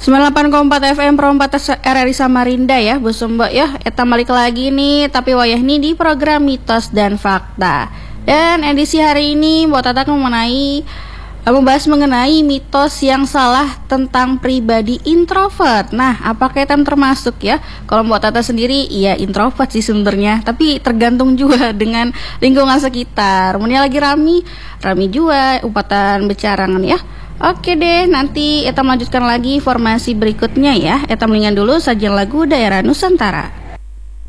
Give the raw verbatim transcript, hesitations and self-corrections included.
sembilan puluh delapan koma empat F M perempat R R I Samarinda ya, Bu Sumba ya. Eta balik lagi nih, tapi wayah nih di program Mitos dan Fakta. Dan edisi hari ini buat Tata mengenai membahas mengenai mitos yang salah tentang pribadi introvert. Nah, apakah itu termasuk ya? Kalau buat Tata sendiri, iya introvert sih sebenarnya, tapi tergantung juga dengan lingkungan sekitar. Mungkin lagi rami, rami juga upatan becarangan ya. Oke deh, nanti kita melanjutkan lagi formasi berikutnya ya. Kita mendingan dulu sajian lagu daerah Nusantara.